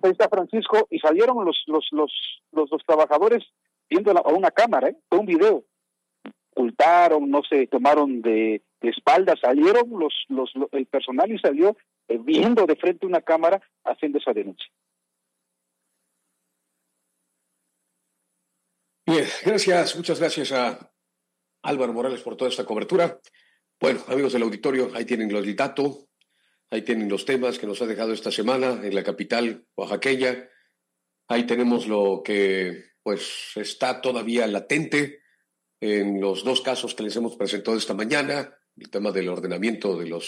ahí está Francisco, y salieron los trabajadores viendo a una cámara, fue un video. Ocultaron, no se tomaron de espaldas, salieron el personal y salió viendo de frente una cámara haciendo esa denuncia. Bien, muchas gracias a Álvaro Morales por toda esta cobertura. Bueno, amigos del auditorio, ahí tienen el dato, ahí tienen los temas que nos ha dejado esta semana en la capital oaxaqueña. Ahí tenemos lo que pues está todavía latente en los dos casos que les hemos presentado esta mañana, el tema del ordenamiento de los